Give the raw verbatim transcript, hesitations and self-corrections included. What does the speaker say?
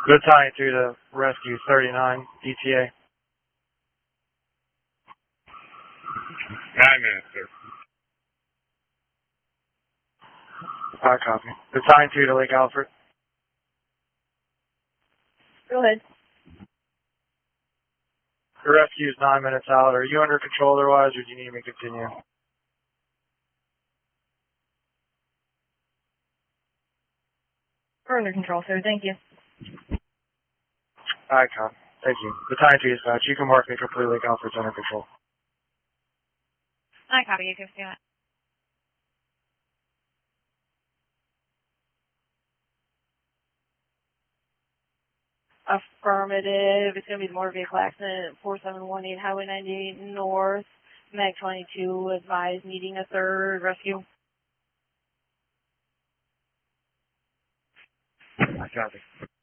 Battalion two to rescue thirty-nine, E T A. Nine minutes, sir. I copy. Battalion two to Lake Alfred. Go ahead. The rescue is nine minutes out. Are you under control otherwise, or do you need me to continue? We're under control, sir. Thank you. I copy. Thank you. Battalion two dispatch. You can mark me completely. Lake Alfred's under control. I copy. You can see that. Affirmative. It's going to be the motor vehicle accident, four seven one eight Highway ninety-eight North. Mag twenty-two advised needing a third rescue. I copy.